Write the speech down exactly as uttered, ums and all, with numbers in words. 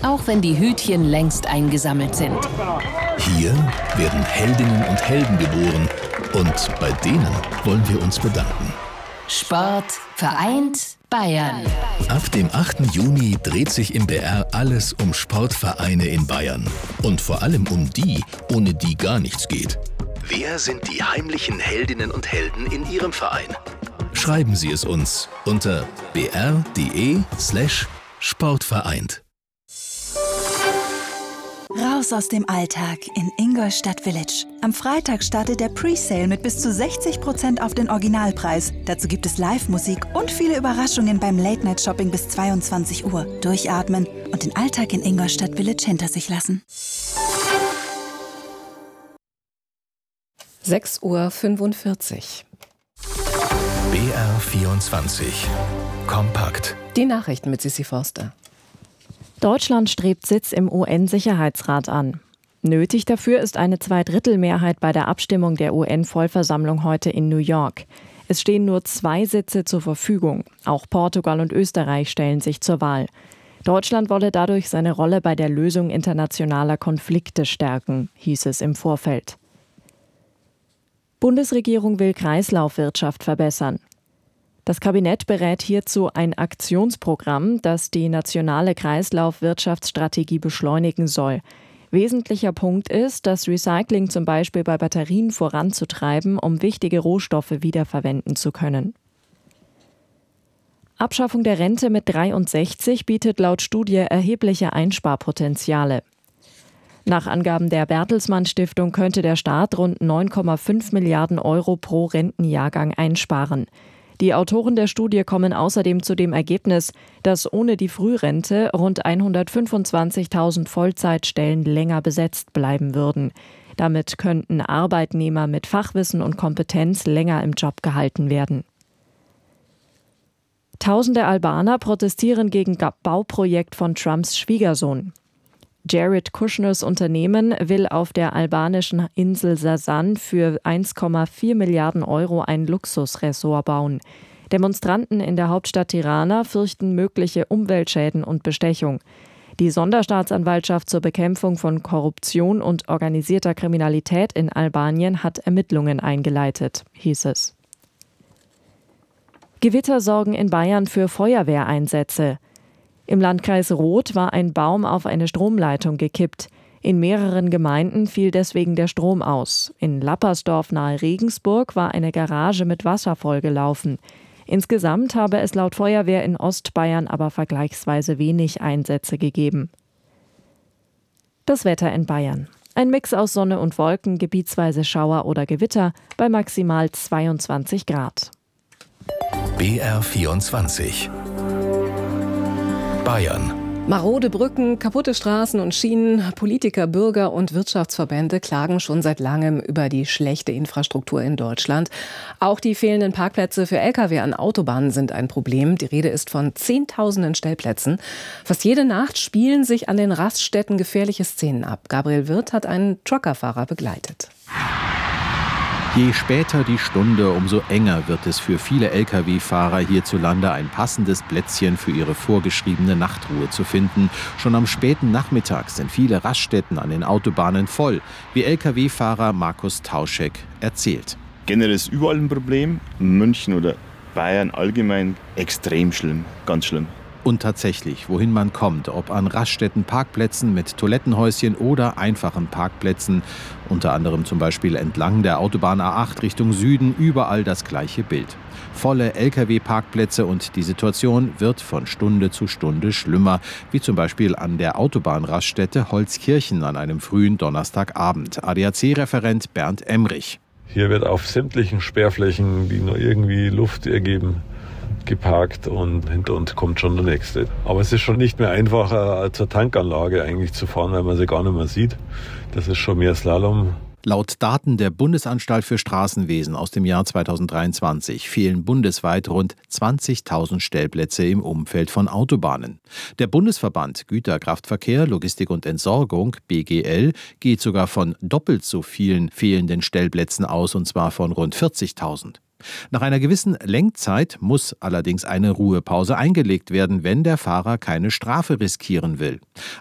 auch wenn die Hütchen längst eingesammelt sind. Hier werden Heldinnen und Helden geboren und bei denen wollen wir uns bedanken. Sport vereint Bayern. Ab dem achten Juni dreht sich im B R alles um Sportvereine in Bayern. Und vor allem um die, ohne die gar nichts geht. Wer sind die heimlichen Heldinnen und Helden in Ihrem Verein? Schreiben Sie es uns unter b r punkt d e slash sportvereint. Raus aus dem Alltag in Ingolstadt Village. Am Freitag startet der Presale mit bis zu sechzig Prozent auf den Originalpreis. Dazu gibt es Live-Musik und viele Überraschungen beim Late-Night-Shopping bis zweiundzwanzig Uhr. Durchatmen und den Alltag in Ingolstadt Village hinter sich lassen. sechs Uhr fünfundvierzig. B R vierundzwanzig. Kompakt. Die Nachrichten mit Sissi Forster. Deutschland strebt Sitz im U N-Sicherheitsrat an. Nötig dafür ist eine Zweidrittelmehrheit bei der Abstimmung der U N-Vollversammlung heute in New York. Es stehen nur zwei Sitze zur Verfügung. Auch Portugal und Österreich stellen sich zur Wahl. Deutschland wolle dadurch seine Rolle bei der Lösung internationaler Konflikte stärken, hieß es im Vorfeld. Bundesregierung will Kreislaufwirtschaft verbessern. Das Kabinett berät hierzu ein Aktionsprogramm, das die nationale Kreislaufwirtschaftsstrategie beschleunigen soll. Wesentlicher Punkt ist, das Recycling zum Beispiel bei Batterien voranzutreiben, um wichtige Rohstoffe wiederverwenden zu können. Abschaffung der Rente mit dreiundsechzig bietet laut Studie erhebliche Einsparpotenziale. Nach Angaben der Bertelsmann Stiftung könnte der Staat rund neun Komma fünf Milliarden Euro pro Rentenjahrgang einsparen. Die Autoren der Studie kommen außerdem zu dem Ergebnis, dass ohne die Frührente rund hundertfünfundzwanzigtausend Vollzeitstellen länger besetzt bleiben würden. Damit könnten Arbeitnehmer mit Fachwissen und Kompetenz länger im Job gehalten werden. Tausende Albaner protestieren gegen Bauprojekt von Trumps Schwiegersohn. Jared Kushners Unternehmen will auf der albanischen Insel Sasan für eins Komma vier Milliarden Euro ein Luxusressort bauen. Demonstranten in der Hauptstadt Tirana fürchten mögliche Umweltschäden und Bestechung. Die Sonderstaatsanwaltschaft zur Bekämpfung von Korruption und organisierter Kriminalität in Albanien hat Ermittlungen eingeleitet, hieß es. Gewitter sorgen in Bayern für Feuerwehreinsätze. Im Landkreis Roth war ein Baum auf eine Stromleitung gekippt. In mehreren Gemeinden fiel deswegen der Strom aus. In Lappersdorf nahe Regensburg war eine Garage mit Wasser vollgelaufen. Insgesamt habe es laut Feuerwehr in Ostbayern aber vergleichsweise wenig Einsätze gegeben. Das Wetter in Bayern. Ein Mix aus Sonne und Wolken, gebietsweise Schauer oder Gewitter bei maximal zweiundzwanzig Grad. B R vierundzwanzig. Bayern. Marode Brücken, kaputte Straßen und Schienen, Politiker, Bürger und Wirtschaftsverbände klagen schon seit langem über die schlechte Infrastruktur in Deutschland. Auch die fehlenden Parkplätze für L K W an Autobahnen sind ein Problem. Die Rede ist von Zehntausenden Stellplätzen. Fast jede Nacht spielen sich an den Raststätten gefährliche Szenen ab. Gabriel Wirth hat einen Truckerfahrer begleitet. Je später die Stunde, umso enger wird es für viele L K W-Fahrer hierzulande, ein passendes Plätzchen für ihre vorgeschriebene Nachtruhe zu finden. Schon am späten Nachmittag sind viele Raststätten an den Autobahnen voll, wie L K W-Fahrer Markus Tauschek erzählt. Generell ist überall ein Problem. München oder Bayern allgemein extrem schlimm, ganz schlimm. Und tatsächlich, wohin man kommt, ob an Raststätten, Parkplätzen mit Toilettenhäuschen oder einfachen Parkplätzen, unter anderem zum Beispiel entlang der Autobahn A acht Richtung Süden, überall das gleiche Bild. Volle L K W-Parkplätze und die Situation wird von Stunde zu Stunde schlimmer, wie zum Beispiel an der Autobahnraststätte Holzkirchen an einem frühen Donnerstagabend. A D A C-Referent Bernd Emrich. Hier wird auf sämtlichen Sperrflächen, die nur irgendwie Luft ergeben, geparkt und hinter uns kommt schon der nächste. Aber es ist schon nicht mehr einfacher, zur Tankanlage eigentlich zu fahren, weil man sie gar nicht mehr sieht. Das ist schon mehr Slalom. Laut Daten der Bundesanstalt für Straßenwesen aus dem Jahr zweitausenddreiundzwanzig fehlen bundesweit rund zwanzigtausend Stellplätze im Umfeld von Autobahnen. Der Bundesverband Güterkraftverkehr, Logistik und Entsorgung, B G L, geht sogar von doppelt so vielen fehlenden Stellplätzen aus, und zwar von rund vierzigtausend. Nach einer gewissen Lenkzeit muss allerdings eine Ruhepause eingelegt werden, wenn der Fahrer keine Strafe riskieren will.